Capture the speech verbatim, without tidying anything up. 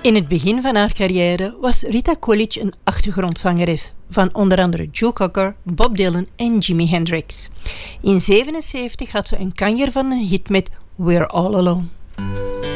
In het begin van haar carrière was Rita Coolidge een achtergrondzangeres van onder andere Joe Cocker, Bob Dylan en Jimi Hendrix. In negentien zevenenzeventig had ze een kanjer van een hit met We're All Alone.